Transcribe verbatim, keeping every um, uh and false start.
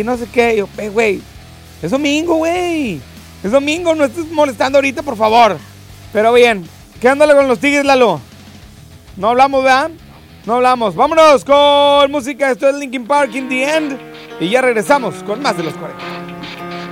no sé qué. Yo, eh, güey, es domingo, güey. Es domingo, no estés molestando ahorita, por favor. Pero bien, ¿qué ándale con los Tigres, Lalo? No hablamos, ¿verdad? No hablamos. Vámonos con música. Esto es Linkin Park, In The End. Y ya regresamos con más de los cuarenta.